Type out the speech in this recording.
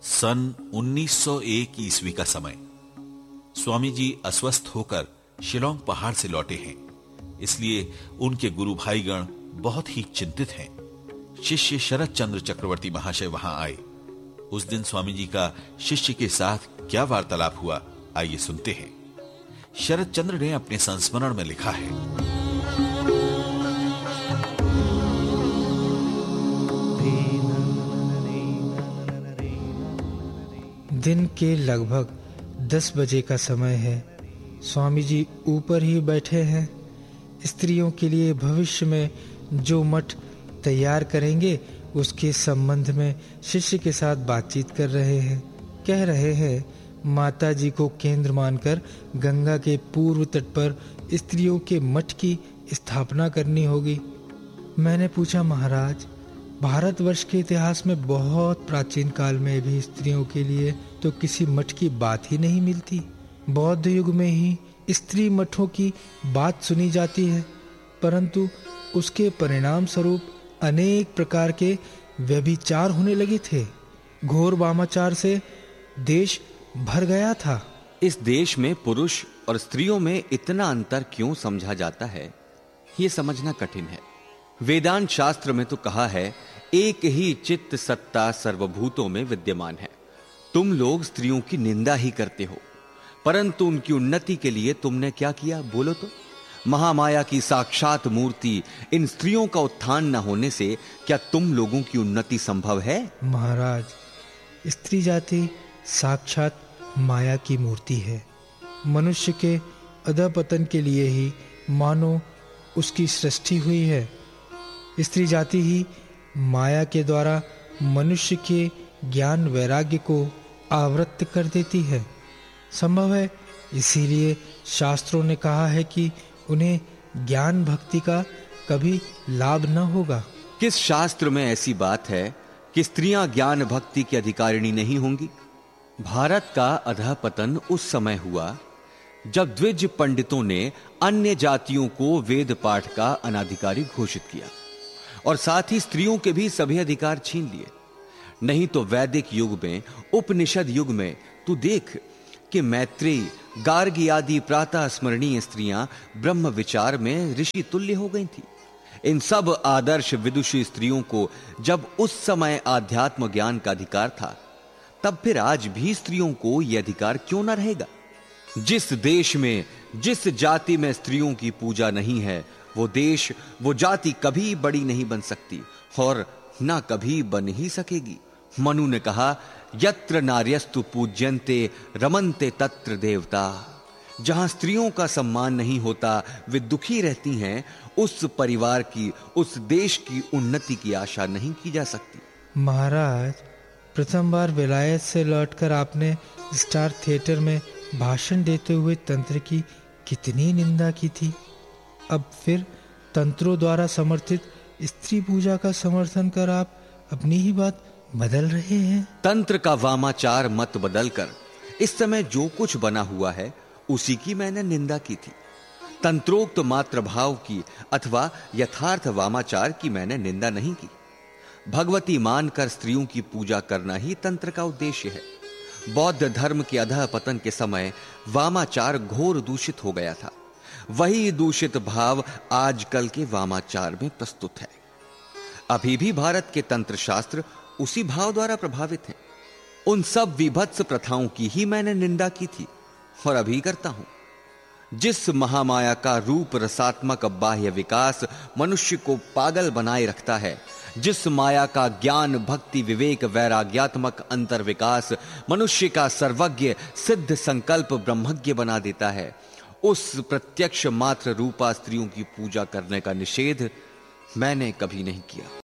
सन 1901 ईस्वी का समय। स्वामी जी अस्वस्थ होकर शिलोंग पहाड़ से लौटे हैं, इसलिए उनके गुरु भाईगण बहुत ही चिंतित हैं। शिष्य शरद चंद्र चक्रवर्ती महाशय वहां आए। उस दिन स्वामी जी का शिष्य के साथ क्या वार्तालाप हुआ, आइए सुनते हैं। शरद चंद्र ने अपने संस्मरण में लिखा है, दिन के लगभग 10 बजे का समय है। स्वामी जी ऊपर ही बैठे हैं। स्त्रियों के लिए भविष्य में जो मठ तैयार करेंगे उसके संबंध में शिष्य के साथ बातचीत कर रहे हैं। कह रहे हैं माता जी को केंद्र मानकर गंगा के पूर्व तट पर स्त्रियों के मठ की स्थापना करनी होगी। मैंने पूछा, महाराज, भारतवर्ष के इतिहास में बहुत प्राचीन काल में भी स्त्रियों के लिए तो किसी मठ की बात ही नहीं मिलती। बौद्ध युग में ही स्त्री मठों की बात सुनी जाती है, परंतु उसके परिणाम स्वरूप अनेक प्रकार के व्यभिचार होने लगे थे। घोर वामाचार से देश भर गया था। इस देश में पुरुष और स्त्रियों में इतना अंतर क्यों समझा जाता है, ये समझना कठिन है। वेदांत शास्त्र में तो कहा है, एक ही चित्त सत्ता सर्वभूतों में विद्यमान है। तुम लोग स्त्रियों की निंदा ही करते हो, परंतु उनकी उन्नति के लिए तुमने क्या किया, बोलो तो। महामाया की साक्षात मूर्ति इन स्त्रियों का उत्थान न होने से क्या तुम लोगों की उन्नति संभव है? महाराज, स्त्री जाति साक्षात माया की मूर्ति है। मनुष्य के अधपतन के लिए ही मानो उसकी सृष्टि हुई है। स्त्री जाति ही माया के द्वारा मनुष्य के ज्ञान वैराग्य को आवृत्त कर देती है। संभव है इसीलिए शास्त्रों ने कहा है कि उन्हें ज्ञान भक्ति का कभी लाभ न होगा। किस शास्त्र में ऐसी बात है कि स्त्रियां ज्ञान भक्ति की अधिकारिणी नहीं होंगी? भारत का अधःपतन उस समय हुआ जब द्विज पंडितों ने अन्य जातियों को वेद पाठ का अनाधिकारी घोषित किया और साथ ही स्त्रियों के भी सभी अधिकार छीन लिए। नहीं तो वैदिक युग में, उपनिषद युग में तू देख कि मैत्रेयी, गार्गी आदि प्रातः स्मरणीय स्त्रियां ब्रह्म विचार में ऋषि तुल्य हो गई थी। इन सब आदर्श विदुषी स्त्रियों को जब उस समय आध्यात्म ज्ञान का अधिकार था, तब फिर आज भी स्त्रियों को यह अधिकार क्यों न रहेगा? जिस देश में, जिस जाति में स्त्रियों की पूजा नहीं है, वो देश, वो जाति कभी बड़ी नहीं बन सकती और ना कभी बन ही सकेगी। मनु ने कहा, यत्र नार्यस्तु पूज्यन्ते रमन्ते तत्र देवता। जहां स्त्रियों का सम्मान नहीं होता, वे दुखी रहती हैं, उस परिवार की, उस देश की उन्नति की आशा नहीं की जा सकती। महाराज, प्रथम बार विलायत से लौटकर आपने स्टार थिएटर में भाषण देते हुए तंत्र की कितनी निंदा की थी। अब फिर तंत्रों द्वारा समर्थित स्त्री पूजा का समर्थन कर आप अपनी ही बात बदल रहे हैं। तंत्र का वामाचार मत बदलकर इस समय जो कुछ बना हुआ है उसी की मैंने निंदा की थी। तंत्रोक्त मातृभाव की अथवा यथार्थ वामाचार की मैंने निंदा नहीं की। भगवती मानकर स्त्रियों की पूजा करना ही तंत्र का उद्देश्य है। बौद्ध धर्म के अधःपतन के समय वामाचार घोर दूषित हो गया था। वही दूषित भाव आजकल के वामाचार में प्रस्तुत है। अभी भी भारत के तंत्र शास्त्र उसी भाव द्वारा प्रभावित हैं। उन सब विभत्स प्रथाओं की ही मैंने निंदा की थी और अभी करता हूं। जिस महामाया का रूप रसात्मक बाह्य विकास मनुष्य को पागल बनाए रखता है, जिस माया का ज्ञान भक्ति विवेक वैराग्यात्मक अंतर विकास मनुष्य का सर्वज्ञ सिद्ध संकल्प ब्रह्मज्ञ बना देता है, उस प्रत्यक्ष मात्र रूपा स्त्रियों की पूजा करने का निषेध मैंने कभी नहीं किया।